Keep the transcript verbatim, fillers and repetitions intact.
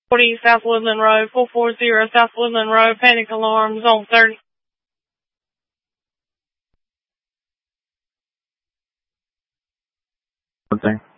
forty South Woodland Road, four forty South Woodland Road, panic alarm, zone thirty. One thing.